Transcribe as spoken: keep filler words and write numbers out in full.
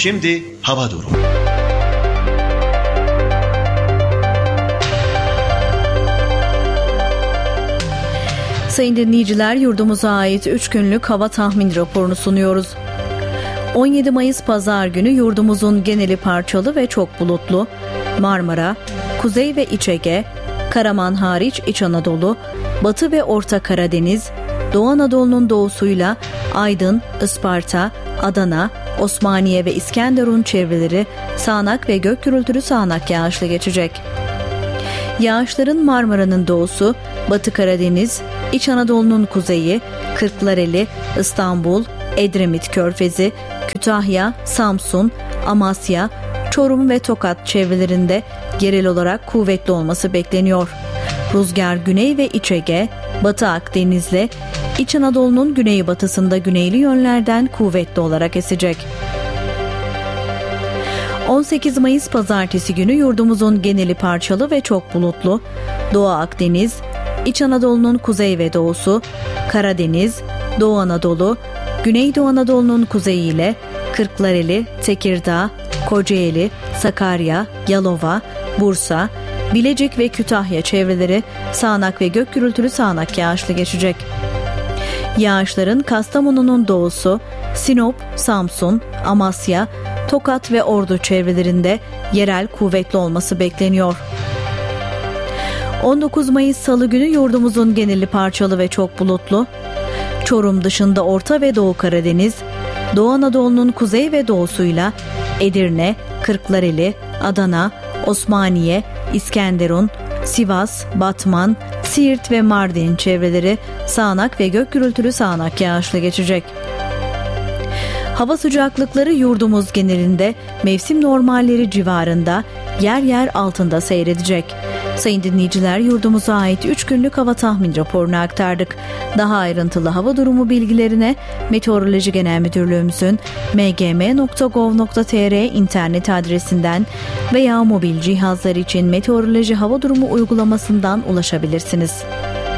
Şimdi hava durumu. Sayın dinleyiciler, yurdumuza ait üç günlük hava tahmin raporunu sunuyoruz. on yedi Mayıs Pazar günü yurdumuzun geneli parçalı ve çok bulutlu. Marmara, Kuzey ve İç Ege, Karaman hariç İç Anadolu, Batı ve Orta Karadeniz, Doğu Anadolu'nun doğusuyla Aydın, Isparta, Adana, Osmaniye ve İskenderun çevreleri sağanak ve gök gürültülü sağanak yağışlı geçecek. Yağışların Marmara'nın doğusu, Batı Karadeniz, İç Anadolu'nun kuzeyi, Kırklareli, İstanbul, Edremit Körfezi, Kütahya, Samsun, Amasya, Çorum ve Tokat çevrelerinde yerel olarak kuvvetli olması bekleniyor. Rüzgar Güney ve İç Ege, Batı Akdeniz'le İç Anadolu'nun güneybatısında güneyli yönlerden kuvvetli olarak esecek. on sekiz Mayıs Pazartesi günü yurdumuzun geneli parçalı ve çok bulutlu. Doğu Akdeniz, İç Anadolu'nun kuzey ve doğusu, Karadeniz, Doğu Anadolu, Güneydoğu Anadolu'nun kuzeyi ile Kırklareli, Tekirdağ, Kocaeli, Sakarya, Yalova, Bursa, Bilecik ve Kütahya çevreleri sağanak ve gök gürültülü sağanak yağışlı geçecek. Yağışların Kastamonu'nun doğusu, Sinop, Samsun, Amasya, Tokat ve Ordu çevrelerinde yerel kuvvetli olması bekleniyor. on dokuz Mayıs Salı günü yurdumuzun geneli parçalı ve çok bulutlu. Çorum dışında Orta ve Doğu Karadeniz, Doğu Anadolu'nun kuzey ve doğusuyla Edirne, Kırklareli, Adana, Osmaniye, İskenderun, Sivas, Batman, Siirt ve Mardin çevreleri sağanak ve gök gürültülü sağanak yağışlı geçecek. Hava sıcaklıkları yurdumuz genelinde mevsim normalleri civarında, yer yer altında seyredecek. Sayın dinleyiciler, yurdumuza ait üç günlük hava tahmin raporunu aktardık. Daha ayrıntılı hava durumu bilgilerine Meteoroloji Genel Müdürlüğümüzün m g m nokta gov nokta t r internet adresinden veya mobil cihazlar için meteoroloji hava durumu uygulamasından ulaşabilirsiniz.